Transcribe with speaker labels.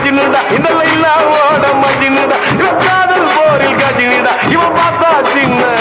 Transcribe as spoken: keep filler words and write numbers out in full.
Speaker 1: மஜினுடா இந்த லைலாவோட மஜினுடா இவன் காதல் போரில் கஜினிடா இவன் பார்த்தா சின்ன